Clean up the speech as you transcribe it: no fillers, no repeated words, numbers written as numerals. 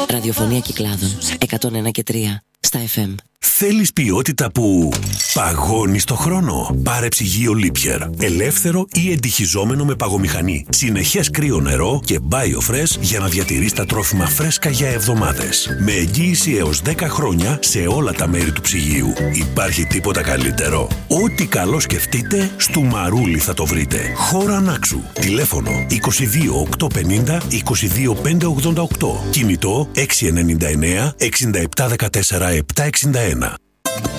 Ραδιοφωνία Κυκλάδων 101 και 3 στα FM. Θέλεις ποιότητα που παγώνει στο χρόνο? Πάρε ψυγείο Liebherr. Ελεύθερο ή εντυχιζόμενο με παγομηχανή. Συνεχές κρύο νερό και BioFresh για να διατηρείς τα τρόφιμα φρέσκα για εβδομάδες. Με εγγύηση έως 10 χρόνια σε όλα τα μέρη του ψυγείου. Υπάρχει τίποτα καλύτερο? Ό,τι καλό σκεφτείτε, στο Μαρούλι θα το βρείτε. Χώρα Νάξου. Τηλέφωνο 22 850 22 588. Κινητό 699 67 14 761.